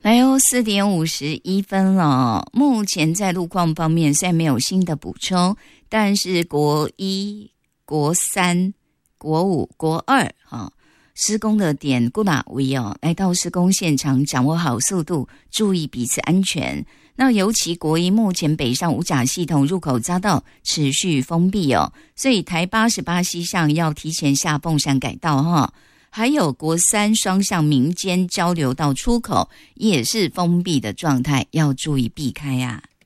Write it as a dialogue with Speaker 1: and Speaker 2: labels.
Speaker 1: 来哦，4:51了。目前在路况方面虽然没有新的补充，但是国1、国3、国5、国2施工的点固哪位来到施工现场，掌握好速度，注意彼此安全。那尤其国1目前北上五甲系统入口匝道持续封闭所以台88西向要提前下凤山改道还有国3双向民间交流道出口也是封闭的状态，要注意避开啊。